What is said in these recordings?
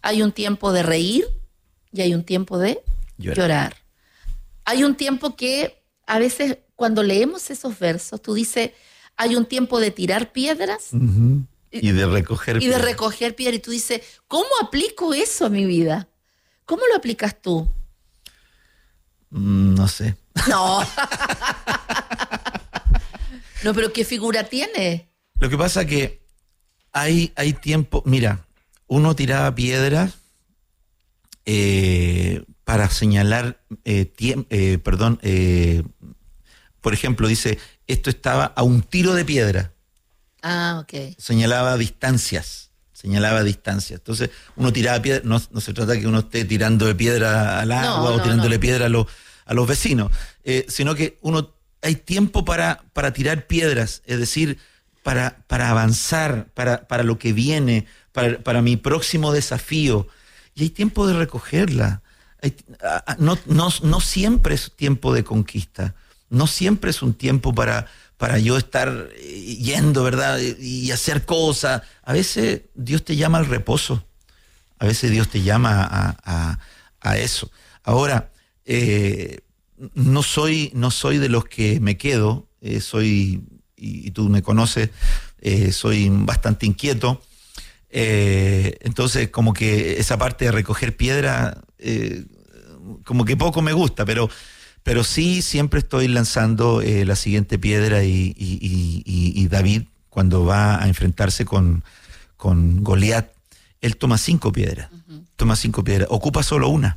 Hay un tiempo de reír y hay un tiempo de llorar. Hay un tiempo que a veces cuando leemos esos versos, tú dices, hay un tiempo de tirar piedras y de recoger piedras. Y de recoger piedras. Y tú dices, ¿cómo aplico eso a mi vida? ¿Cómo lo aplicas tú? No sé. No. No, pero ¿qué figura tiene? Lo que pasa que hay tiempo. Mira, uno tiraba piedras para señalar, por ejemplo, dice, esto estaba a un tiro de piedra. Ah, ok. Señalaba distancias. Entonces, uno tiraba piedra, no se trata que uno esté tirando de piedra al agua o tirándole piedra a los vecinos, sino que hay tiempo para tirar piedras, es decir, para avanzar, para lo que viene, para mi próximo desafío. Y hay tiempo de recogerla. No siempre es tiempo de conquista. No siempre es un tiempo para yo estar yendo, ¿verdad? Y hacer cosas. A veces Dios te llama al reposo. A veces Dios te llama a eso. Ahora, no soy de los que me quedo. Y tú me conoces, soy bastante inquieto. Entonces, como que esa parte de recoger piedra, como que poco me gusta, pero sí siempre estoy lanzando la siguiente piedra y David, cuando va a enfrentarse con Goliat, él toma 5 piedras. Toma 5 piedras. Ocupó solo una.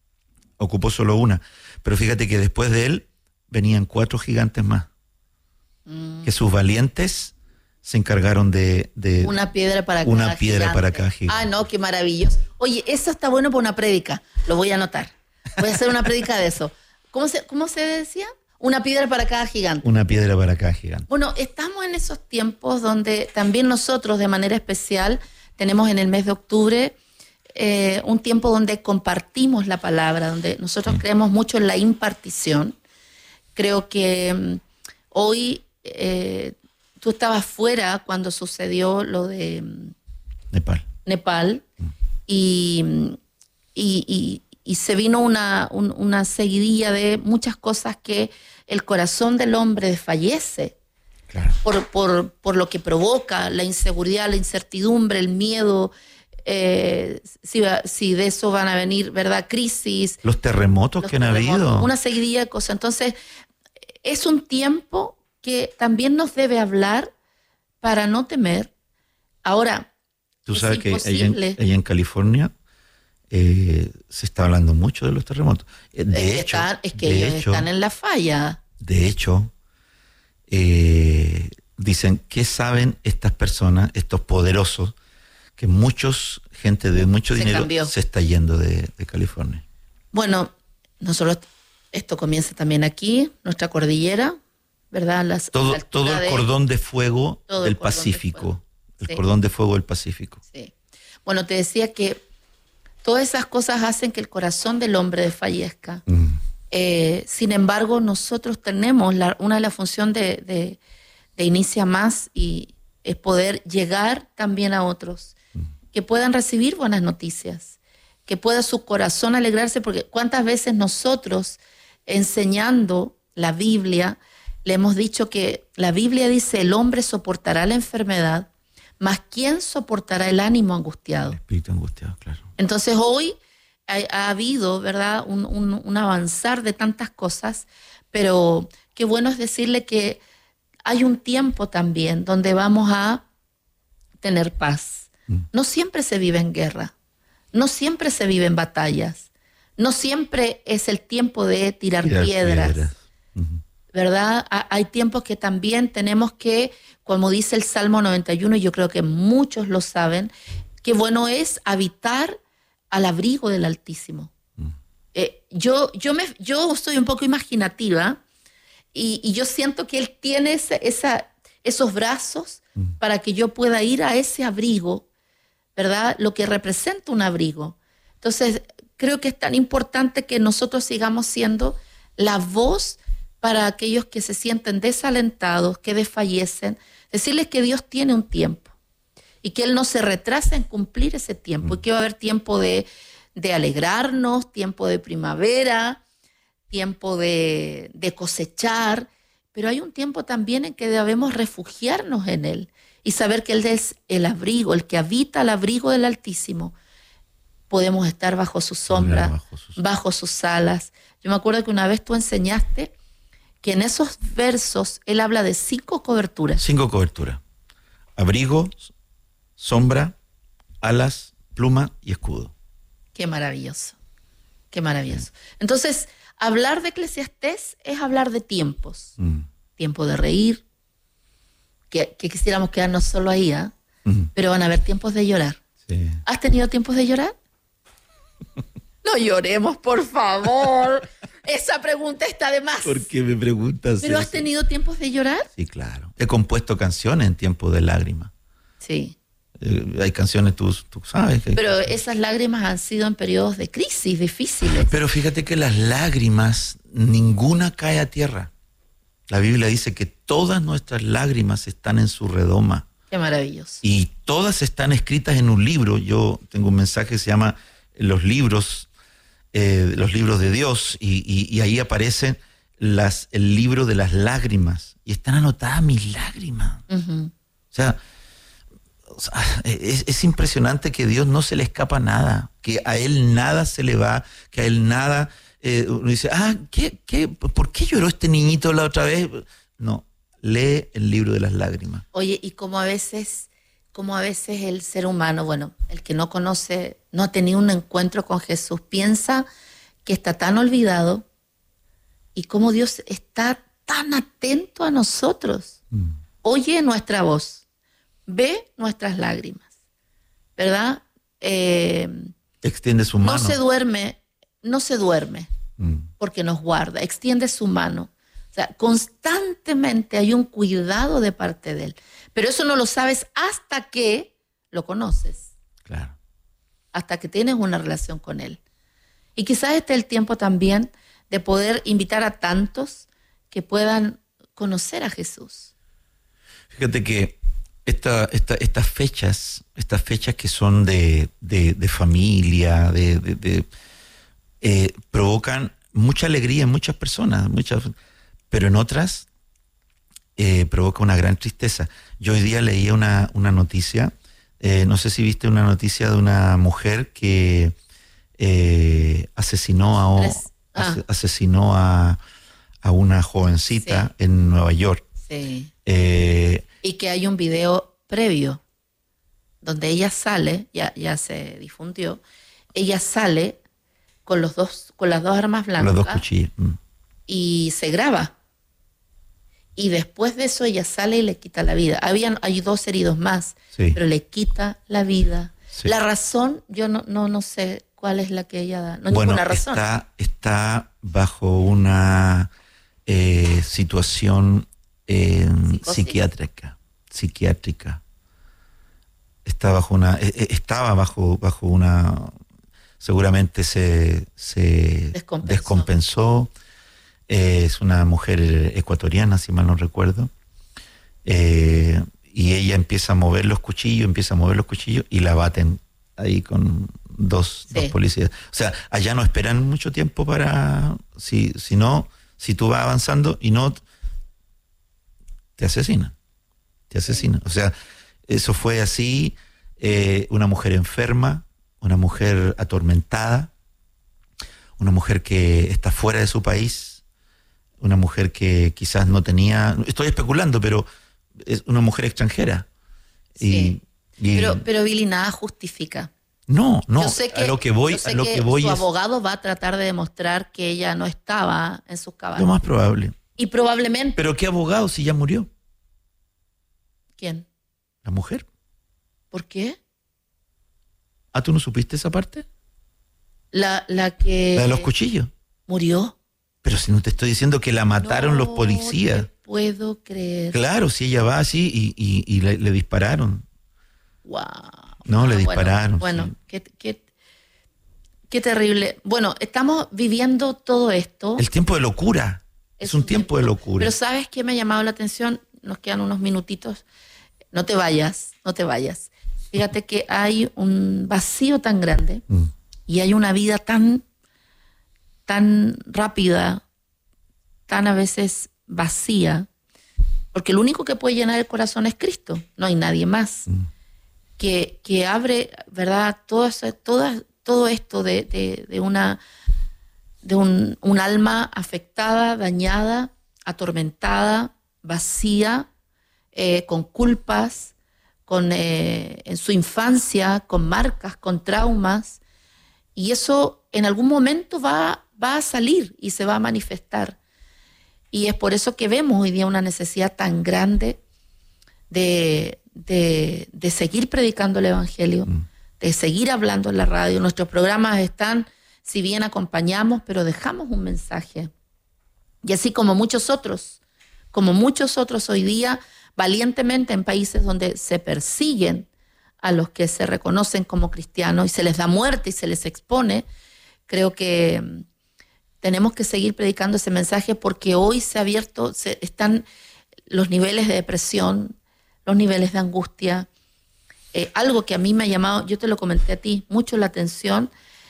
Pero fíjate que después de él venían 4 gigantes más. Que sus valientes se encargaron de una piedra para cada gigante. Ah, no, qué maravilloso. Oye, eso está bueno para una prédica. Lo voy a anotar. Voy a hacer una prédica de eso. ¿Cómo se decía? Una piedra para cada gigante. Una piedra para cada gigante. Bueno, estamos en esos tiempos donde también nosotros, de manera especial, tenemos en el mes de octubre un tiempo donde compartimos la palabra, donde nosotros creemos mucho en la impartición. Creo que hoy tú estabas fuera cuando sucedió lo de Nepal y se vino una seguidilla de muchas cosas que el corazón del hombre desfallece. Claro. Por lo que provoca la inseguridad, la incertidumbre, el miedo, si de eso van a venir, ¿verdad? Crisis. Los terremotos que han habido. Una seguidilla de cosas. Entonces, es un tiempo que también nos debe hablar para no temer. Ahora, tú sabes que allá en California se está hablando mucho de los terremotos. Ellos están en la falla. De hecho, dicen, ¿qué saben estas personas, estos poderosos, que gente de mucho dinero se está yendo de California? Bueno, nosotros, esto comienza también aquí, nuestra cordillera, ¿verdad? Todo el cordón de fuego del Pacífico. El cordón de fuego del Pacífico. Sí. Bueno, te decía que todas esas cosas hacen que el corazón del hombre desfallezca. Sin embargo, nosotros tenemos una de las funciones de Inicia Más y es poder llegar también a otros, que puedan recibir buenas noticias, que pueda su corazón alegrarse, porque cuántas veces nosotros, enseñando la Biblia, le hemos dicho que la Biblia dice, el hombre soportará la enfermedad, mas ¿quién soportará el ánimo angustiado? El espíritu angustiado, claro. Entonces hoy ha habido, ¿verdad?, un avanzar de tantas cosas, pero qué bueno es decirle que hay un tiempo también donde vamos a tener paz. No siempre se vive en guerra, no siempre se vive en batallas, no siempre es el tiempo de tirar piedras. ¿Verdad? Hay tiempos que también tenemos que, como dice el Salmo 91, y yo creo que muchos lo saben, que bueno es habitar al abrigo del Altísimo. Yo soy un poco imaginativa y yo siento que Él tiene esos brazos para que yo pueda ir a ese abrigo, ¿verdad? Lo que representa un abrigo. Entonces, creo que es tan importante que nosotros sigamos siendo la voz para aquellos que se sienten desalentados, que desfallecen, decirles que Dios tiene un tiempo y que Él no se retrasa en cumplir ese tiempo, y que va a haber tiempo de alegrarnos, tiempo de primavera, tiempo de cosechar, pero hay un tiempo también en que debemos refugiarnos en Él y saber que Él es el abrigo, el que habita al abrigo del Altísimo. Podemos estar bajo su sombra, bajo sus alas. Yo me acuerdo que una vez tú enseñaste que en esos versos Él habla de 5 coberturas. 5 coberturas. Abrigo, sombra, alas, pluma y escudo. Qué maravilloso, qué maravilloso. Entonces, hablar de Eclesiastés es hablar de tiempos. Tiempo de reír, que quisiéramos quedarnos solo ahí, ¿eh? Pero van a haber tiempos de llorar. Sí. ¿Has tenido tiempos de llorar? No lloremos, por favor. Esa pregunta está de más. ¿Por qué me preguntas ¿Pero eso? has tenido tiempos de llorar? Sí, claro. He compuesto canciones en tiempos de lágrimas. Sí. Hay canciones, tú sabes. Pero esas lágrimas han sido en periodos de crisis difíciles. Pero fíjate que las lágrimas, ninguna cae a tierra. La Biblia dice que todas nuestras lágrimas están en su redoma. Qué maravilloso. Y todas están escritas en un libro. Yo tengo un mensaje que se llama los libros de Dios, y ahí aparecen el libro de las lágrimas. Y están anotadas mis lágrimas. Uh-huh. O sea, es impresionante que a Dios no se le escapa nada, que a Él nada se le va, que a Él nada, uno dice, ¿por qué lloró este niñito la otra vez? No, lee el libro de las lágrimas. Oye, y como a veces el ser humano, bueno, el que no conoce, no ha tenido un encuentro con Jesús, piensa que está tan olvidado, y cómo Dios está tan atento a nosotros. Oye nuestra voz. Ve nuestras lágrimas, ¿verdad? Extiende su mano. No se duerme porque nos guarda, extiende su mano. O sea, constantemente hay un cuidado de parte de Él. Pero eso no lo sabes hasta que lo conoces. Claro. Hasta que tienes una relación con Él. Y quizás este es el tiempo también de poder invitar a tantos que puedan conocer a Jesús. Fíjate que estas fechas que son de familia, provocan mucha alegría en muchas personas, pero en otras provoca una gran tristeza. Yo hoy día leía una noticia, no sé si viste una noticia de una mujer que asesinó a una jovencita, sí, en Nueva York. Sí. Y que hay un video previo donde ella sale, ya se difundió, ella sale con las dos armas blancas, los dos cuchillos, y se graba. Y después de eso ella sale y le quita la vida. Hay 2 heridos más, sí, pero le quita la vida. Sí. La razón, yo no sé cuál es la que ella da. No hay ninguna razón. Está bajo una situación psiquiátrica. Estaba bajo una, seguramente se descompensó. Es una mujer ecuatoriana, si mal no recuerdo, y ella empieza a mover los cuchillos y la baten ahí con dos policías. O sea, allá no esperan mucho tiempo para, si tú vas avanzando y no, te asesinan. O sea, eso fue así. Una mujer enferma, una mujer atormentada, una mujer que está fuera de su país, una mujer que quizás no tenía, estoy especulando, pero es una mujer extranjera. Sí. Pero Billy, nada justifica. No, a lo que voy su es, abogado va a tratar de demostrar que ella no estaba en sus cabales. Lo más probable. Y probablemente. ¿Pero qué abogado si ya murió? ¿Quién? La mujer. ¿Por qué? ¿Tú no supiste esa parte? La de los cuchillos. ¿Murió? Pero si no te estoy diciendo que la mataron los policías. No te puedo creer. Claro, si ella va así y le dispararon. Wow. No, le dispararon. Bueno, sí. Qué terrible. Bueno, estamos viviendo todo esto. El tiempo de locura. Es un tiempo de locura. Pero ¿sabes qué me ha llamado la atención? Nos quedan unos minutitos. No te vayas. Fíjate que hay un vacío tan grande y hay una vida tan rápida, tan a veces vacía, porque lo único que puede llenar el corazón es Cristo, no hay nadie más, que abre, ¿verdad?, todo esto de un alma afectada, dañada, atormentada, vacía, con culpas, en su infancia, con marcas, con traumas, y eso en algún momento va a salir y se va a manifestar. Y es por eso que vemos hoy día una necesidad tan grande de seguir predicando el Evangelio, de seguir hablando en la radio. Nuestros programas están, si bien acompañamos, pero dejamos un mensaje. Y así como muchos otros hoy día, valientemente en países donde se persiguen a los que se reconocen como cristianos y se les da muerte y se les expone, creo que tenemos que seguir predicando ese mensaje, porque hoy están los niveles de depresión, los niveles de angustia, algo que a mí me ha llamado, yo te lo comenté a ti, mucho la atención.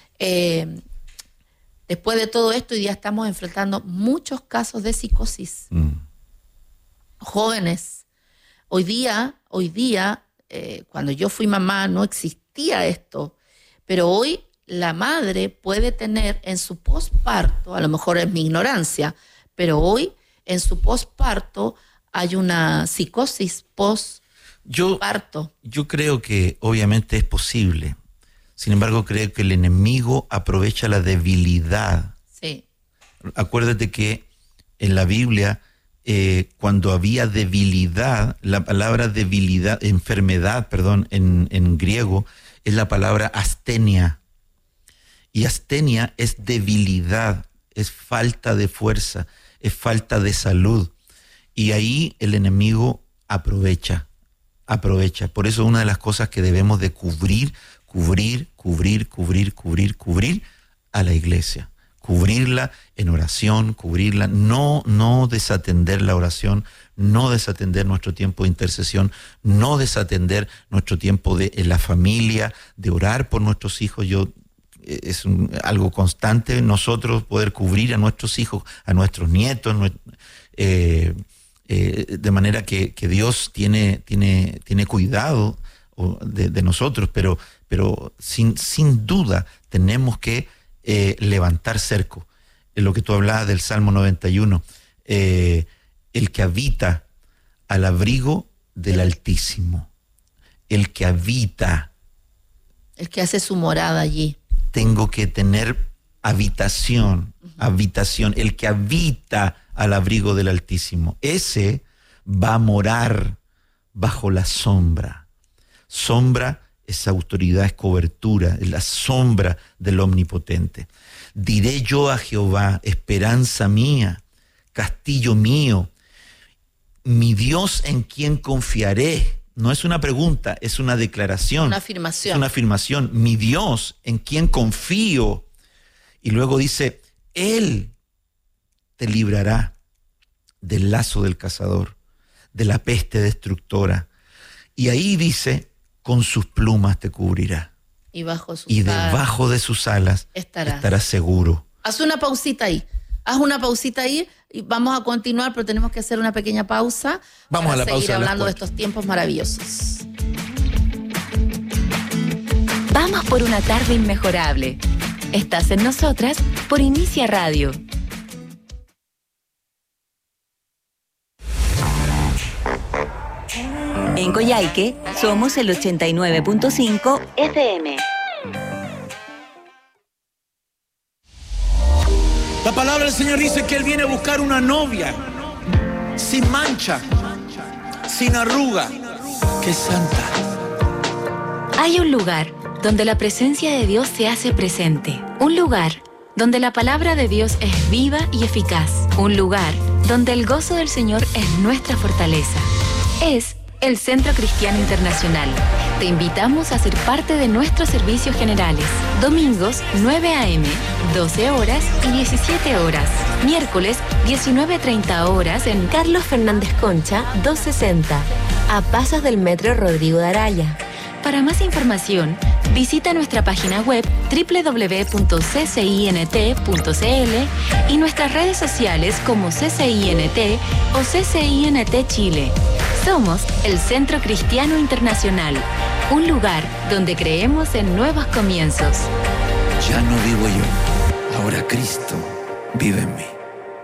Después de todo esto, hoy día estamos enfrentando muchos casos de psicosis. Jóvenes. Hoy día, cuando yo fui mamá no existía esto, pero hoy la madre puede tener en su posparto, a lo mejor es mi ignorancia, pero hoy en su posparto hay una psicosis posparto. Yo creo que obviamente es posible. Sin embargo, creo que el enemigo aprovecha la debilidad. Sí. Acuérdate que en la Biblia, cuando había debilidad, la palabra debilidad, enfermedad, perdón, en griego, es la palabra astenia. Y astenia es debilidad, es falta de fuerza, es falta de salud. Y ahí el enemigo aprovecha. Por eso una de las cosas que debemos de cubrir a la iglesia. Cubrirla en oración, no desatender la oración, no desatender nuestro tiempo de intercesión, no desatender nuestro tiempo en la familia, de orar por nuestros hijos. Es algo constante nosotros poder cubrir a nuestros hijos, a nuestros nietos, de manera que Dios tiene cuidado de nosotros, pero sin duda tenemos que levantar cerco. En lo que tú hablabas del Salmo 91, el que habita al abrigo del Altísimo, el que hace su morada allí. Tengo que tener habitación, el que habita al abrigo del Altísimo, ese va a morar bajo la sombra. Sombra es autoridad, es cobertura, es la sombra del Omnipotente. Diré yo a Jehová, esperanza mía, castillo mío, mi Dios en quien confiaré. No es una pregunta, es una declaración. Una afirmación. Es una afirmación. Mi Dios en quien confío. Y luego dice, Él te librará del lazo del cazador, de la peste destructora. Y ahí dice, con sus plumas te cubrirá. Y debajo de sus alas estarás seguro. Haz una pausita ahí y vamos a continuar, pero tenemos que hacer una pequeña pausa. Vamos a la pausa. Seguir hablando de estos tiempos maravillosos. Vamos por una tarde inmejorable. Estás en Nosotras por Inicia Radio. En Coyhaique somos el 89.5 FM. La palabra del Señor dice que Él viene a buscar una novia sin mancha, sin arruga, que es santa. Hay un lugar donde la presencia de Dios se hace presente. Un lugar donde la palabra de Dios es viva y eficaz. Un lugar donde el gozo del Señor es nuestra fortaleza. Es el Centro Cristiano Internacional. Te invitamos a ser parte de nuestros servicios generales. Domingos, 9 a.m., 12 horas y 17 horas. Miércoles, 19:30 horas en Carlos Fernández Concha, 260, a pasos del Metro Rodrigo de Araya. Para más información, visita nuestra página web www.ccint.cl y nuestras redes sociales como CCINT o CCINT Chile. Somos el Centro Cristiano Internacional, un lugar donde creemos en nuevos comienzos. Ya no vivo yo, ahora Cristo vive en mí.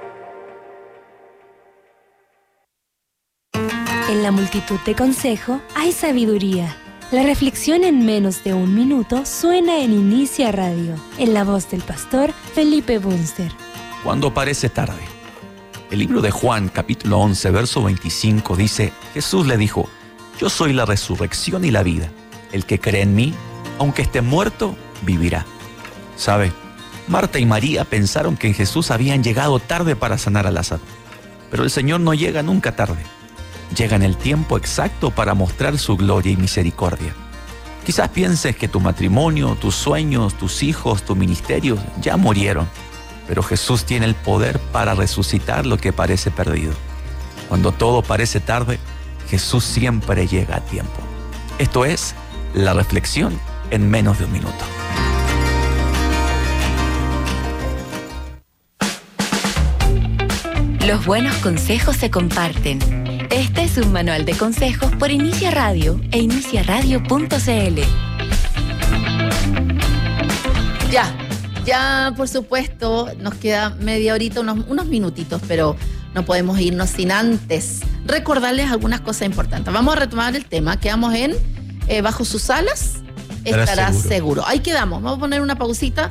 En la multitud de consejos hay sabiduría. La reflexión en menos de un minuto suena en Inicia Radio, en la voz del pastor Felipe Bunster. Cuando parece tarde. El libro de Juan, capítulo 11, verso 25, dice: Jesús le dijo: Yo soy la resurrección y la vida. El que cree en mí, aunque esté muerto, vivirá. ¿Sabe? Marta y María pensaron que en Jesús habían llegado tarde para sanar a Lázaro. Pero el Señor no llega nunca tarde. Llega en el tiempo exacto para mostrar su gloria y misericordia. Quizás pienses que tu matrimonio, tus sueños, tus hijos, tu ministerio ya murieron, pero Jesús tiene el poder para resucitar lo que parece perdido. Cuando todo parece tarde, Jesús siempre llega a tiempo. Esto es la reflexión en menos de un minuto. Los buenos consejos se comparten. Este es un manual de consejos por Inicia Radio e iniciaradio.cl. Ya, por supuesto, nos queda media horita, unos minutitos, pero no podemos irnos sin antes recordarles algunas cosas importantes. Vamos a retomar el tema, quedamos en Bajo sus alas estarás seguro. Ahí quedamos, vamos a poner una pausita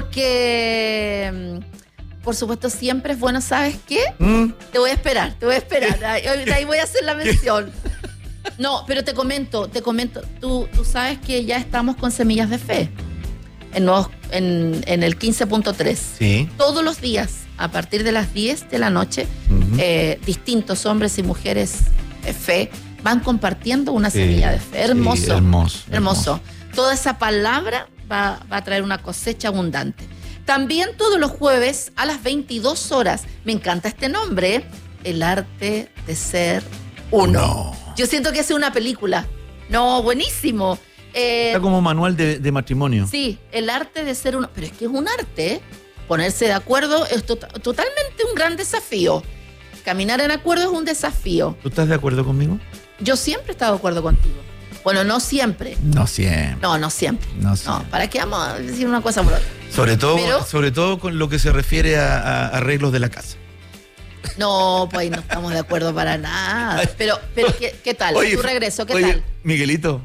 porque... Por supuesto, siempre es bueno, ¿sabes qué? Te voy a esperar. Ahí voy a hacer la mención. No, pero te comento. Tú sabes que ya estamos con Semillas de Fe en el 15.3. Sí. Todos los días, a partir de las 10 de la noche, distintos hombres y mujeres de fe van compartiendo una semilla de fe. Hermoso. Sí, hermoso. Toda esa palabra va a traer una cosecha abundante. También todos los jueves a las 22 horas, me encanta este nombre, El arte de ser uno. No. Yo siento que es una película. No, buenísimo. Está como manual de matrimonio. Sí, el arte de ser uno. Pero es que es un arte, ¿eh? Ponerse de acuerdo es totalmente un gran desafío. Caminar en acuerdo es un desafío. ¿Tú estás de acuerdo conmigo? Yo siempre he estado de acuerdo contigo. Bueno, no siempre. No siempre. No siempre. No siempre. ¿Para qué vamos a decir una cosa por otra? Sobre todo con lo que se refiere a arreglos de la casa. No, pues ahí no estamos de acuerdo para nada. Pero ¿qué tal? Oye, ¿Tu regreso? ¿Qué tal? Miguelito,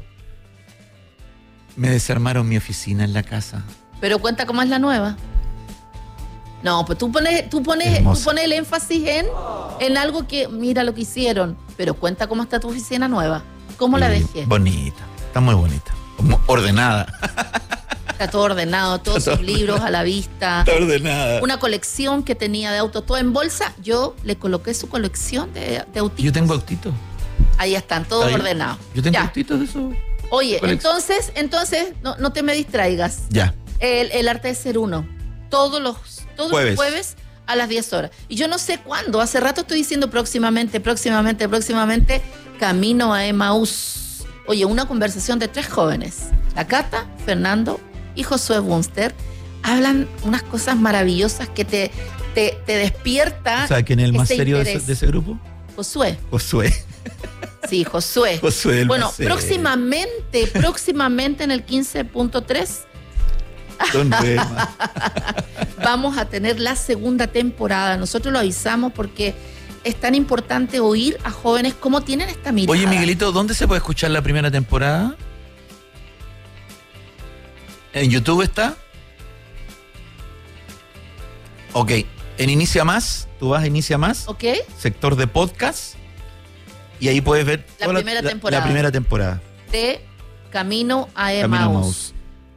me desarmaron mi oficina en la casa. Pero cuenta cómo es la nueva. No, pues tú pones el énfasis en algo que, mira lo que hicieron. Pero cuenta cómo está tu oficina nueva. ¿Cómo la dejé? Bonita, está muy bonita. Ordenada. Está todo ordenado, todos sus libros a la vista. Está ordenada. Una colección que tenía de autos, todo en bolsa. Yo le coloqué su colección de autitos. Yo tengo autitos. Ahí están, todos ordenados. Yo tengo autitos de eso. Oye, entonces no te me distraigas. Ya. El arte de ser uno. Todos los jueves a las 10 horas. Y yo no sé cuándo. Hace rato estoy diciendo próximamente, camino a Emaús. Oye, una conversación de 3 jóvenes. La Cata, Fernando y Josué Bunster hablan unas cosas maravillosas que te despierta. O sea, ¿quién es el más serio de ese grupo? Josué. Sí, Josué. Bueno, próximamente en el 15.3 vamos a tener la segunda temporada. Nosotros lo avisamos porque es tan importante oír a jóvenes cómo tienen esta mirada. Oye, Miguelito, ¿dónde se puede escuchar la primera temporada? ¿En YouTube está? Ok, en Inicia Más, tú vas a Inicia Más, ok, sector de podcast, y ahí puedes ver la primera temporada de Camino a Emaús.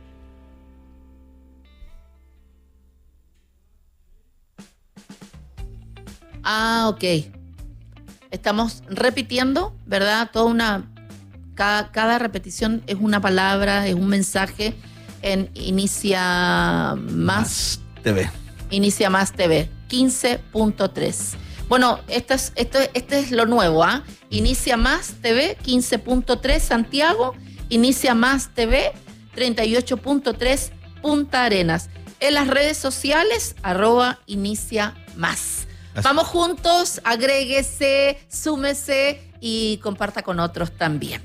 Ok. Estamos repitiendo, ¿verdad? Cada repetición es una palabra, es un mensaje en Inicia Más TV. Inicia Más TV, 15.3. Bueno, esto es lo nuevo, ¿ah? Inicia Más TV, 15.3 Santiago Inicia Más TV, 38.3 Punta Arenas. En las redes sociales, @Inicia Más. Así. Vamos juntos, agréguese, súmese y comparta con otros también.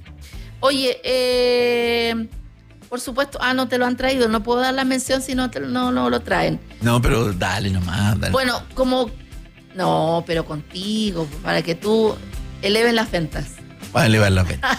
Oye, por supuesto, no te lo han traído, no puedo dar la mención si no lo traen. No, pero dale nomás, dale. Bueno, no, pero contigo, para que tú eleves las ventas. Va a elevar la pena.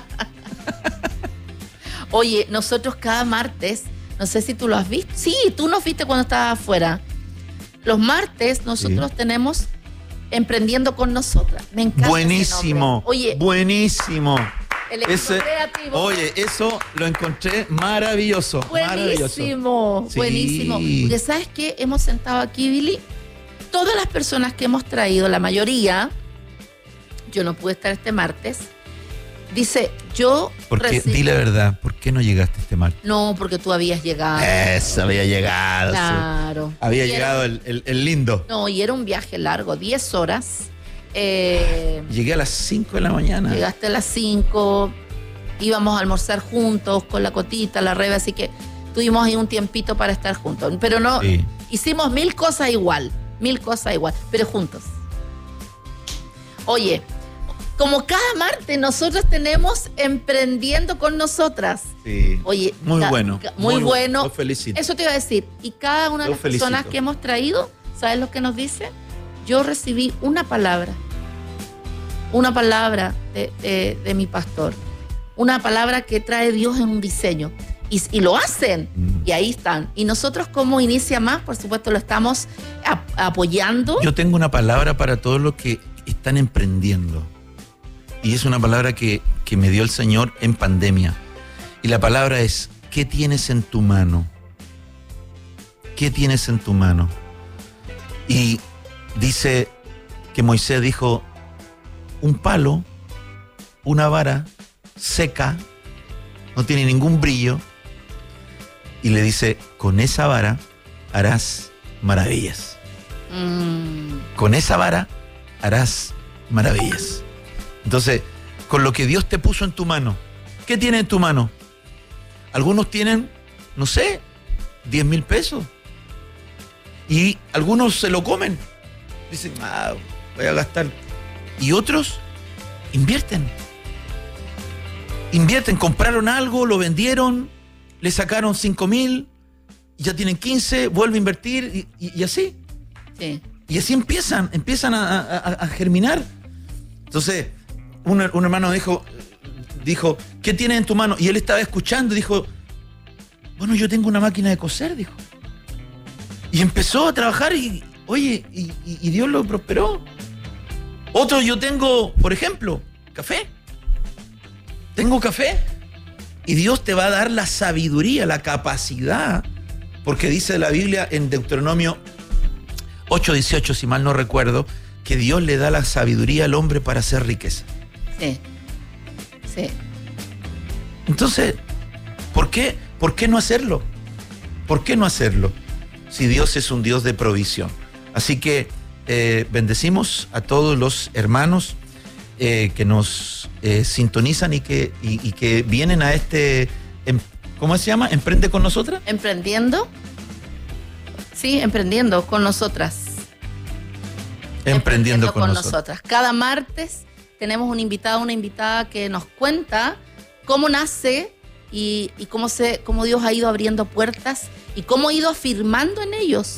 Oye, nosotros cada martes, no sé si tú lo has visto. Sí, tú nos viste cuando estabas afuera. Los martes nosotros tenemos Emprendiendo con Nosotras. Me encanta. Buenísimo. Oye, buenísimo. el equipo creativo. Oye, eso lo encontré maravilloso. Buenísimo, Sí. buenísimo. Porque ¿sabes qué? Hemos sentado aquí, Billy. Todas las personas que hemos traído, la mayoría, yo no pude estar este martes, dice, Porque, di la verdad, ¿por qué no llegaste este martes? No, porque tú habías llegado. Eso, había llegado. Claro. Sí. Había Y llegado el lindo. No, y era un viaje largo, 10 horas. Llegué a las 5 de la mañana. Llegaste a las 5, íbamos a almorzar juntos con la Cotita, la Rebe, así que tuvimos ahí un tiempito para estar juntos. Pero no, Sí. hicimos mil cosas igual, pero juntos. Oye, como cada martes nosotros tenemos Emprendiendo con Nosotras. Sí. Oye, Muy bueno. Muy bueno. Los felicito. Eso te iba a decir. Y cada una de Los las personas felicito. que hemos traído, ¿sabes lo que nos dice? Yo recibí una palabra de mi pastor, una palabra que trae Dios en un diseño. Y lo hacen, y ahí están. Y nosotros como Inicia Más, por supuesto, lo estamos apoyando. Yo tengo una palabra para todos los que están emprendiendo. Y es una palabra que me dio el Señor en pandemia. Y la palabra es, ¿qué tienes en tu mano? ¿Qué tienes en tu mano? Y dice que Moisés dijo, un palo, una vara seca, no tiene ningún brillo. Y le dice, con esa vara harás maravillas. Con esa vara harás maravillas. Entonces, con lo que Dios te puso en tu mano, ¿qué tiene en tu mano? Algunos tienen, no sé, 10,000 pesos. Y algunos se lo comen. Dicen, voy a gastar. Y otros invierten. Compraron algo, lo vendieron, le sacaron 5,000, ya tienen 15, vuelve a invertir y así. Sí. Y así empiezan a germinar. Entonces, un hermano dijo, ¿qué tienes en tu mano? Y él estaba escuchando y dijo, bueno, yo tengo una máquina de coser, dijo. Y empezó a trabajar y Dios lo prosperó. Otro, yo tengo, por ejemplo, café. Tengo café. Y Dios te va a dar la sabiduría, la capacidad, porque dice la Biblia en Deuteronomio 8:18, si mal no recuerdo, que Dios le da la sabiduría al hombre para hacer riqueza. Sí. Sí. Entonces, ¿por qué no hacerlo? ¿Por qué no hacerlo? Si Dios es un Dios de provisión. Así que bendecimos a todos los hermanos que nos sintonizan y que vienen a este, ¿cómo se llama? ¿Emprende con nosotras? ¿Emprendiendo? Sí, emprendiendo con nosotras. Emprendiendo con nosotras. Cada martes tenemos un invitado, una invitada que nos cuenta cómo nace y cómo Dios ha ido abriendo puertas y cómo ha ido afirmando en ellos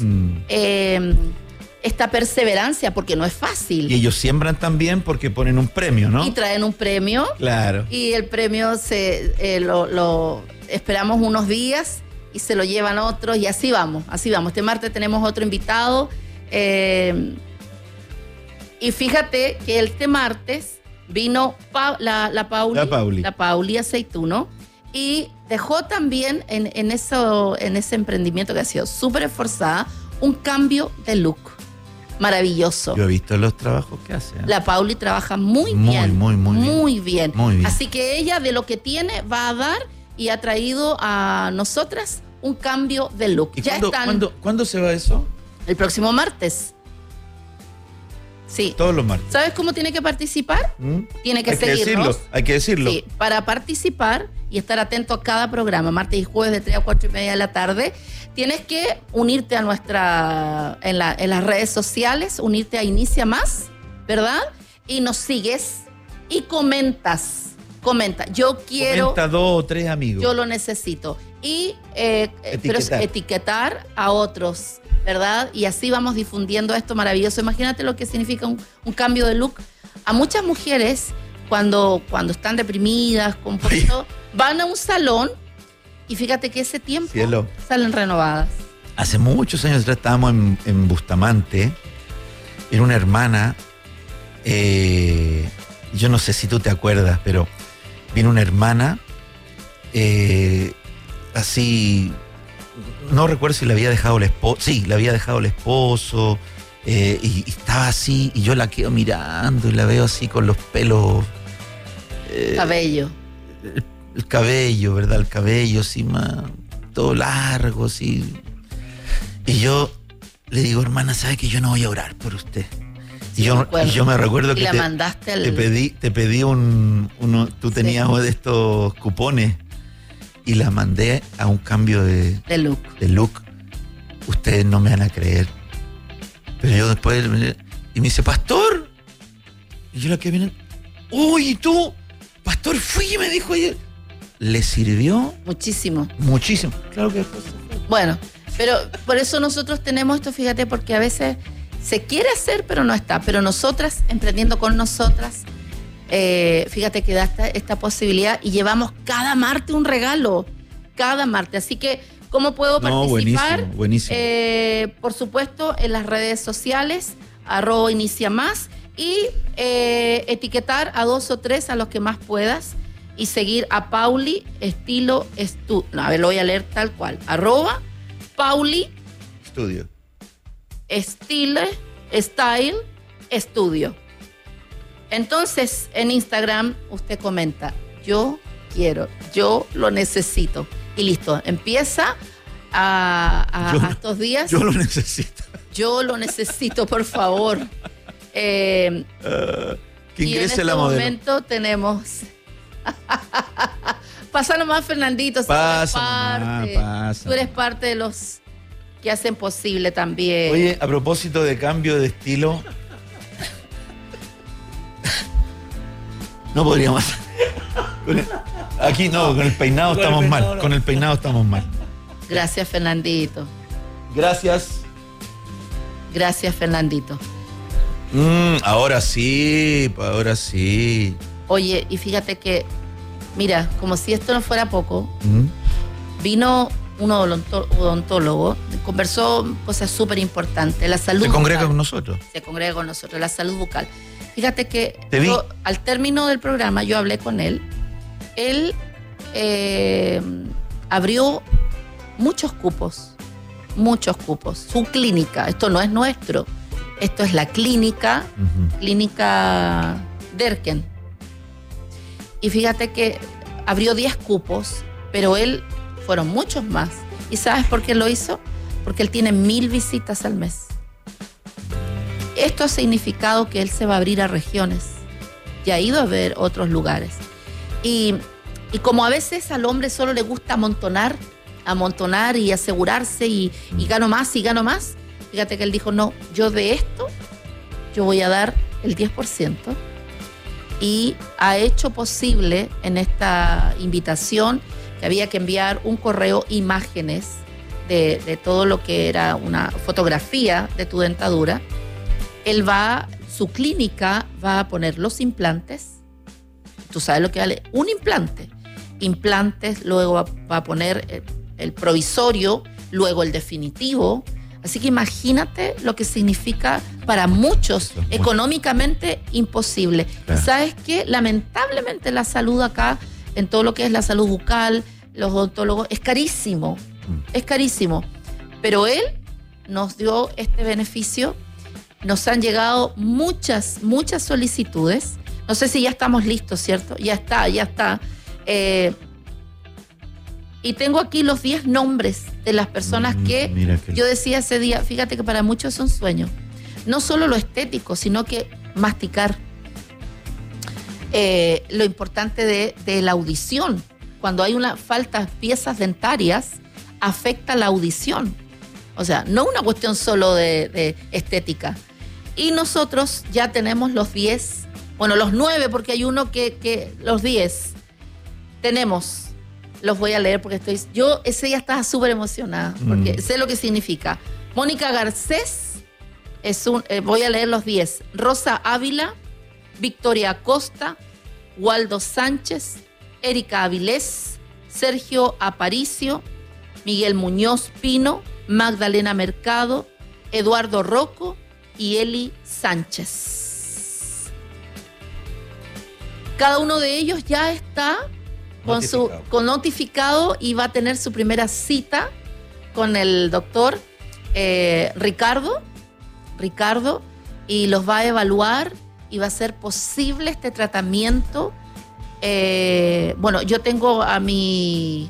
esta perseverancia, porque no es fácil. Y ellos siembran también porque ponen un premio, ¿no? Y traen un premio. Claro. Y el premio lo esperamos unos días y se lo llevan otros y así vamos. Este martes tenemos otro invitado. Y fíjate que este martes vino la Pauli Aceituno y dejó también en ese emprendimiento que ha sido súper esforzada un cambio de look maravilloso. Yo he visto los trabajos que hace. La Pauli trabaja muy bien. Muy bien. Muy bien. Así que ella de lo que tiene va a dar y ha traído a nosotras un cambio de look. ¿Y cuándo se va eso? El próximo martes. Sí. Todos los martes. ¿Sabes cómo tiene que participar? Tiene que seguirnos. Hay que decirlo. Sí, para participar y estar atento a cada programa, martes y jueves de 3 a 4 y media de la tarde, tienes que unirte a en las redes sociales, unirte a Inicia Más, ¿verdad? Y nos sigues y comentas. Comenta, yo quiero... Comenta 2 o 3 amigos. Yo lo necesito. Y etiquetar a otros, ¿verdad? Y así vamos difundiendo esto maravilloso. Imagínate lo que significa un cambio de look. A muchas mujeres, cuando están deprimidas, con poquito, van a un salón y fíjate que ese tiempo salen renovadas. Hace muchos años atrás estábamos en Bustamante, era una hermana, yo no sé si tú te acuerdas, pero vino una hermana, así, no recuerdo si le había dejado el esposo, sí, le había dejado el esposo, y estaba así, y yo la quedo mirando y la veo así con los pelos... cabello. El cabello, ¿verdad? El cabello así más, todo largo, así. Y yo le digo, hermana, ¿sabe que yo no voy a orar por usted? Sí, y yo me recuerdo que mandaste te pedí tú tenías de estos cupones y la mandé a un cambio de look. Ustedes no me van a creer. Pero yo después, y me dice, pastor. Y yo la que viene, uy, ¿y tú? Pastor, fui y me dijo ayer. ¿Le sirvió? Muchísimo. Muchísimo. Claro que después. Bueno, pero por eso nosotros tenemos esto, fíjate, porque a veces se quiere hacer, pero no está. Pero nosotras, emprendiendo con nosotras, fíjate que da esta posibilidad y llevamos cada martes un regalo. Cada martes. Así que, ¿cómo puedo participar? Buenísimo. Por supuesto, en las redes sociales, @IniciaMás, y etiquetar a 2 o 3 a los que más puedas y seguir a Pauli Estilo Estudio. No, a ver, lo voy a leer tal cual. @Pauli Estudio. Style Estudio. Entonces, en Instagram usted comenta, yo quiero, yo lo necesito. Y listo, empieza a estos días. Yo lo necesito. Yo lo necesito, por favor. Que ingrese la modelo. En este momento tenemos... Pasa nomás, Fernandito. Pasa. Tú eres parte de los que hacen posible también. Oye, a propósito de cambio de estilo... No podríamos... Aquí no, con el peinado estamos mal. Con el peinado estamos mal. Gracias, Fernandito. Gracias. Gracias, Fernandito. Ahora sí. Oye, y fíjate que, mira, como si esto no fuera poco, vino un odontólogo, conversó cosas súper importantes. La salud bucal. Se congrega con nosotros, la salud bucal. Fíjate que yo, al término del programa, yo hablé con él. Él abrió muchos cupos. Su clínica, esto no es nuestro, esto es la clínica, Clínica Derken. Y fíjate que abrió 10 cupos, pero él fueron muchos más. ¿Y sabes por qué lo hizo? Porque él tiene 1000 visitas al mes. Esto ha significado que él se va a abrir a regiones y ha ido a ver otros lugares. Y como a veces al hombre solo le gusta amontonar y asegurarse y gano más, fíjate que él dijo, no, yo de esto, yo voy a dar el 10%. Y ha hecho posible en esta invitación que había que enviar un correo, imágenes de todo lo que era una fotografía de tu dentadura. Su clínica va a poner los implantes. Tú sabes lo que vale un implante. Implantes, luego va a poner el provisorio, luego el definitivo. Así que imagínate lo que significa para muchos económicamente imposible. Claro. ¿Sabes qué? Lamentablemente la salud acá, en todo lo que es la salud bucal, los odontólogos, es carísimo. Es carísimo. Pero él nos dio este beneficio. Nos han llegado muchas solicitudes. No sé si ya estamos listos, ¿cierto? Ya está. Y tengo aquí los 10 nombres de las personas que yo decía ese día, fíjate que para muchos es un sueño. no solo lo estético, sino que masticar. Lo importante de la audición. Cuando hay una falta de piezas dentarias, afecta la audición. O sea, no una cuestión solo de estética. Y nosotros ya tenemos los 10, bueno, los 9, porque hay uno que los 10. Tenemos, los voy a leer porque ese ya estaba súper emocionada, porque sé lo que significa. Mónica Garcés, voy a leer los 10. Rosa Ávila, Victoria Acosta, Waldo Sánchez, Erika Avilés, Sergio Aparicio, Miguel Muñoz Pino, Magdalena Mercado, Eduardo Rocco y Eli Sánchez. Cada uno de ellos ya está con notificado y va a tener su primera cita con el doctor Ricardo, y los va a evaluar y va a ser posible este tratamiento. Bueno, yo tengo a mi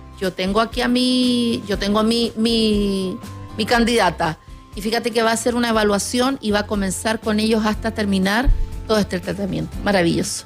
candidata, y fíjate que va a hacer una evaluación y va a comenzar con ellos hasta terminar todo este tratamiento. Maravilloso.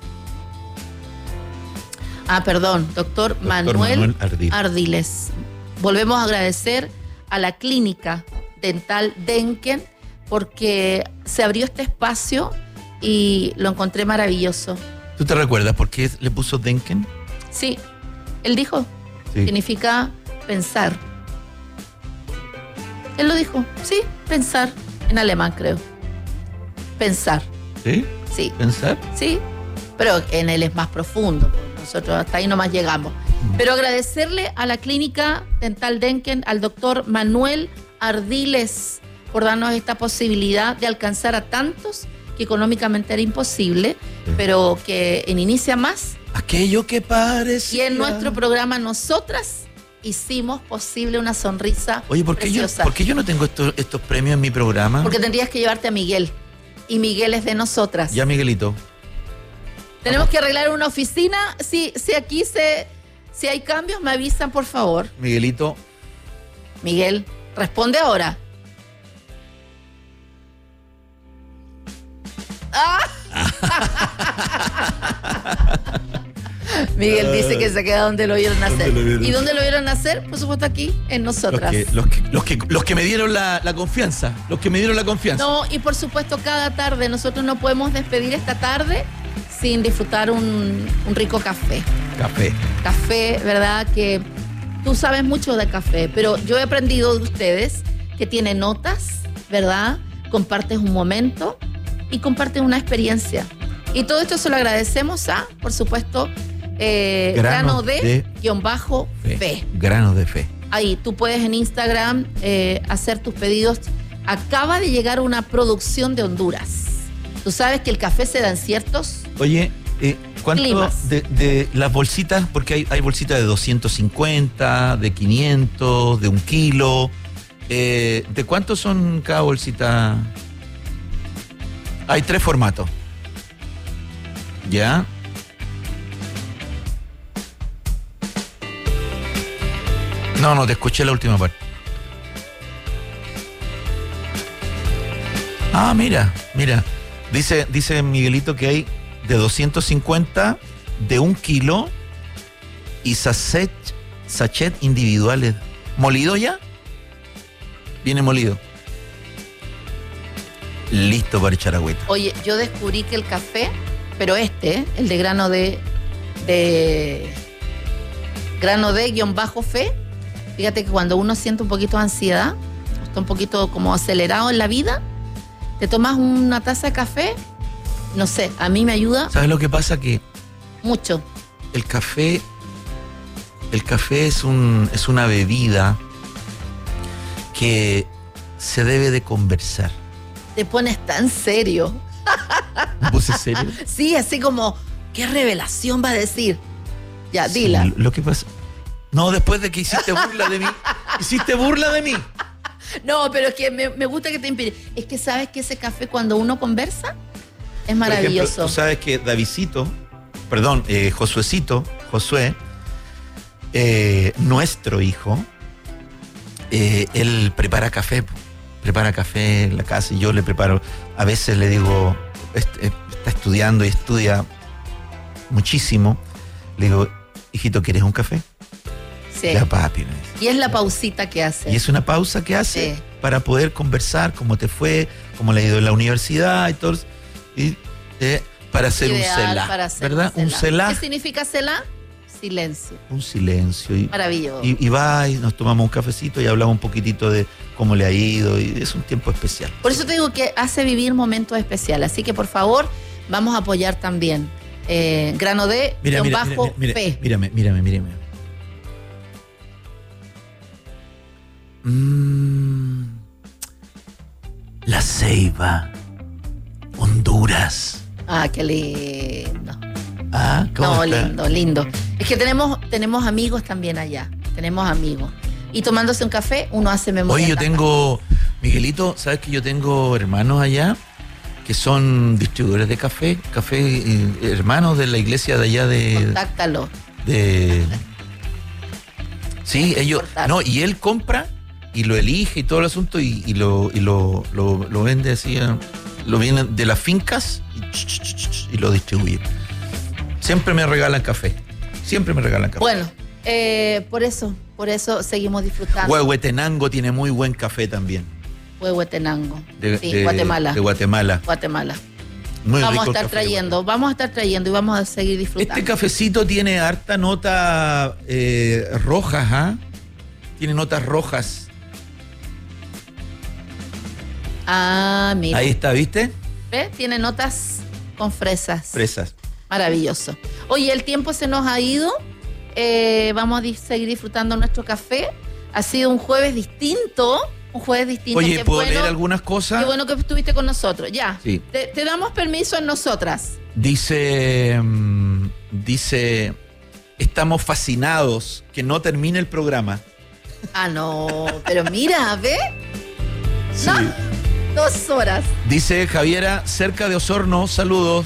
Perdón, doctor Manuel Ardiles. Volvemos a agradecer a la clínica dental Denken porque se abrió este espacio y lo encontré maravilloso. ¿Tú te recuerdas por qué le puso Denken? Sí, él dijo, significa pensar. Él lo dijo, sí, pensar, en alemán creo. Pensar. ¿Sí? Sí. ¿Pensar? Sí, pero en él es más profundo. Nosotros hasta ahí nomás llegamos. Pero agradecerle a la clínica dental Denken, al doctor Manuel Ardiles, por darnos esta posibilidad de alcanzar a tantos que económicamente era imposible, pero que en Inicia Más, aquello que parecía. Y en nuestro programa nosotras hicimos posible una sonrisa. Oye, ¿por qué yo no tengo estos premios en mi programa? Porque tendrías que llevarte a Miguel, y Miguel es de nosotras. Ya, Miguelito. Tenemos que arreglar una oficina. Si hay cambios, me avisan, por favor. Miguelito. Miguel, responde ahora. Miguel dice que se queda donde lo vieron nacer. ¿Y dónde lo vieron nacer? Por supuesto aquí, en nosotras. Los que me dieron la confianza. Los que me dieron la confianza. No, y por supuesto cada tarde. Nosotros no podemos despedir esta tarde sin disfrutar un rico café. Café, ¿verdad? Que tú sabes mucho de café, pero yo he aprendido de ustedes que tiene notas, ¿verdad? Compartes un momento y compartes una experiencia. Y todo esto se lo agradecemos a, por supuesto, Grano de _fe. Grano de fe. Ahí, tú puedes en Instagram hacer tus pedidos. Acaba de llegar una producción de Honduras. Tú sabes que el café se da en ciertos... Oye, ¿cuánto climas de las bolsitas? Porque hay bolsitas de 250, de 500, de 1 kilo. ¿De cuántos son cada bolsita? Hay 3 formatos. ¿Ya? No, te escuché la última parte. Mira. Dice Miguelito que hay de 250, de 1 kilo y sachet individuales. ¿Molido ya? Viene molido. Listo para echar agüita. Oye, yo descubrí que el café, pero el de grano de _fe, fíjate que cuando uno siente un poquito de ansiedad, está un poquito como acelerado en la vida, te tomas una taza de café, no sé, a mí me ayuda. ¿Sabes lo que pasa? Que mucho. El café es una bebida que se debe de conversar. Te pones tan serio. ¿Me puse serio? Sí, así como, ¿qué revelación va a decir? Ya, sí, dila. Lo que pasa... No, después de que hiciste burla de mí. Hiciste burla de mí. No, pero es que me gusta que te impide. Es que sabes que ese café cuando uno conversa es maravilloso. Por ejemplo, tú sabes que Josué, nuestro hijo, él prepara café. prepara café en la casa y yo le preparo. A veces le digo, está estudiando y estudia muchísimo. Le digo, hijito, ¿quieres un café? Sí. Ya, papi. Me dice. Y es la pausita que hace. Y es una pausa que hace para poder conversar cómo te fue, cómo le ha ido en la universidad y todo. Y para hacer un celá, ¿verdad? Un celá. ¿Qué significa celá? Silencio. Un silencio. Maravilloso. Y va y nos tomamos un cafecito y hablamos un poquitito de cómo le ha ido y es un tiempo especial. Por eso te digo que hace vivir momentos especiales. Así que por favor, vamos a apoyar también. Grano de P. Mírame. La Ceiba, Honduras. Ah, qué lindo. Ah, ¿cómo está? Lindo. Es que tenemos amigos también allá. Tenemos amigos. Y tomándose un café, uno hace memoria. Oye, yo tengo, Miguelito, ¿sabes que yo tengo hermanos allá que son distribuidores de café, hermanos de la iglesia de allá de... Contáctalo. Sí, ellos... No, y él compra y lo elige y todo el asunto y lo vende así, lo viene de las fincas y lo distribuye. Siempre me regalan café. Bueno, por eso seguimos disfrutando. Huehuetenango tiene muy buen café también. Huehuetenango. Guatemala. De Guatemala. Muy vamos a estar trayendo y vamos a seguir disfrutando. Este cafecito tiene harta nota rojas, ¿ah? Tiene notas rojas. Ah, mira. Ahí está, ¿viste? ¿Ves? Tiene notas con fresas. Maravilloso. Oye, el tiempo se nos ha ido. Vamos a seguir disfrutando nuestro café. Ha sido un jueves distinto. Oye, ¿puedo leer algunas cosas? Qué bueno que estuviste con nosotros. Ya. Sí. Te damos permiso en nosotras. Dice, estamos fascinados que no termine el programa. Ah, no. Pero mira, ¿ve? Sí. No, 2 horas. Dice Javiera, cerca de Osorno, saludos.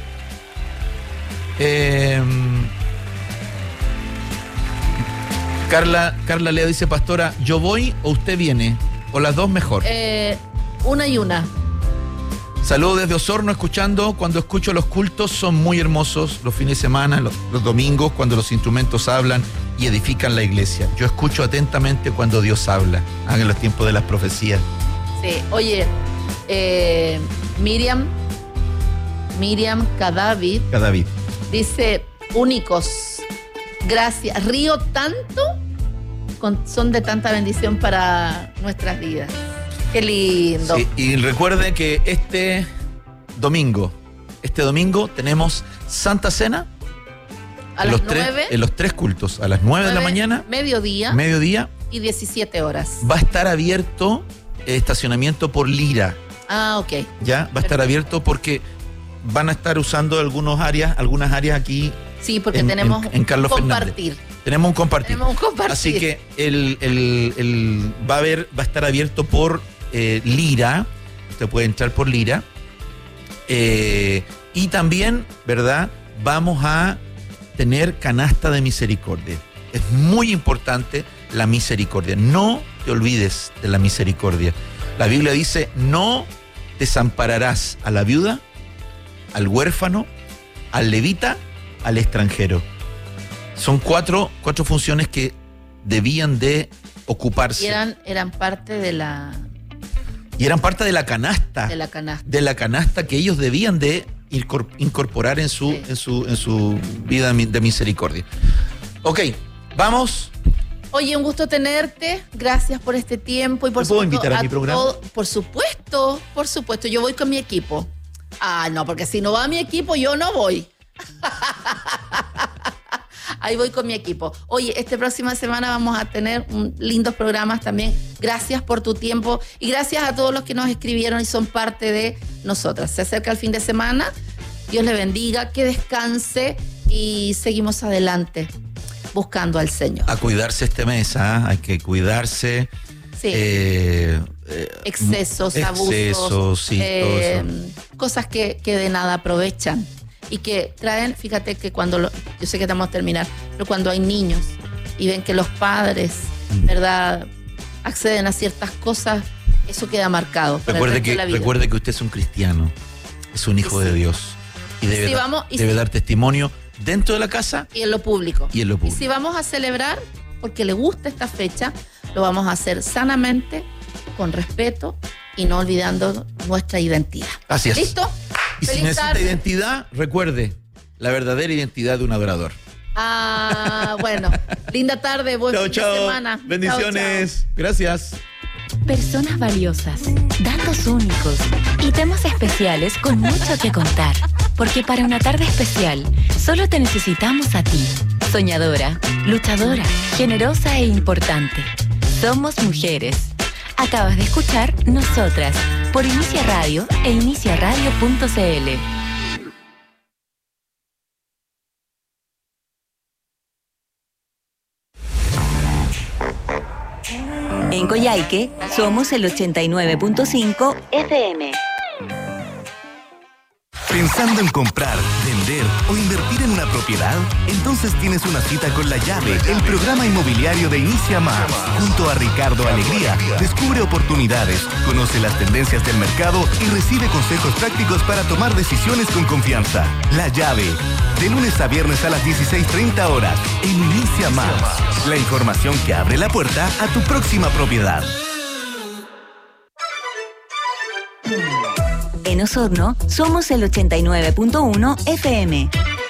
Carla Lea dice, pastora, ¿yo voy o usted viene? O las dos mejor. Una y una. Saludos desde Osorno, escuchando. Cuando escucho los cultos son muy hermosos. Los fines de semana, los domingos, cuando los instrumentos hablan y edifican la iglesia. Yo escucho atentamente cuando Dios habla. En los tiempos de las profecías. Sí, oye, Miriam Cadavid dice, únicos. Gracias. Río tanto. Son de tanta bendición para nuestras vidas. Qué lindo. Sí, y recuerde que este domingo tenemos Santa Cena a las 9. En los 3 cultos, a las 9 de la mañana. Mediodía. Y 17 horas. Va a estar abierto estacionamiento por Lira. Ah, ok. Ya, va a estar abierto porque van a estar usando algunas áreas aquí. Sí, porque tenemos en Carlos compartir. Fernández. Tenemos un compartir. Así que va a estar abierto por Lira. Usted puede entrar por Lira. Y también, ¿verdad? Vamos a tener canasta de misericordia. Es muy importante la misericordia. No te olvides de la misericordia. La Biblia dice, no desampararás a la viuda, al huérfano, al levita, al extranjero. Son cuatro funciones que debían de ocuparse. Y eran parte de la... Y eran parte de la canasta. De la canasta que ellos debían de incorporar en su vida de misericordia. Ok, vamos. Oye, un gusto tenerte. Gracias por este tiempo. Y por ¿Me puedo invitar a mi programa? Por supuesto. Yo voy con mi equipo. Ah, no, porque si no va mi equipo, yo no voy. Ahí voy con mi equipo. Oye, esta próxima semana vamos a tener lindos programas también. Gracias por tu tiempo y gracias a todos los que nos escribieron y son parte de nosotras. Se acerca el fin de semana. Dios le bendiga, que descanse y seguimos adelante buscando al Señor. A cuidarse este mes, hay que cuidarse. Sí. Excesos, abusos, sí, todo eso. Cosas que de nada aprovechan. Y que traen, fíjate que yo sé que estamos a terminar, pero cuando hay niños y ven que los padres, ¿verdad?, acceden a ciertas cosas, Eso queda marcado. Recuerde que usted es un cristiano, es un hijo de Dios y debe dar testimonio dentro de la casa y en lo público. Y si vamos a celebrar, porque le gusta esta fecha, lo vamos a hacer sanamente, con respeto y no olvidando nuestra identidad. Así es. ¿Listo? Y si necesita identidad, recuerde la verdadera identidad de un adorador. Bueno, linda tarde, buen fin de semana. Bendiciones. Chao. Gracias. Personas valiosas, datos únicos y temas especiales con mucho que contar. Porque para una tarde especial, solo te necesitamos a ti. Soñadora, luchadora, generosa e importante. Somos mujeres. Acabas de escuchar Nosotras por Inicia Radio e iniciaradio.cl. En Coyhaique somos el 89.5 FM. ¿Pensando en comprar, vender o invertir en una propiedad? Entonces tienes una cita con La Llave, el programa inmobiliario de Inicia Más. Junto a Ricardo Alegría, descubre oportunidades, conoce las tendencias del mercado y recibe consejos prácticos para tomar decisiones con confianza. La Llave, de lunes a viernes a las 16:30 horas, en Inicia Más. La información que abre la puerta a tu próxima propiedad. En Osorno somos el 89.1 FM.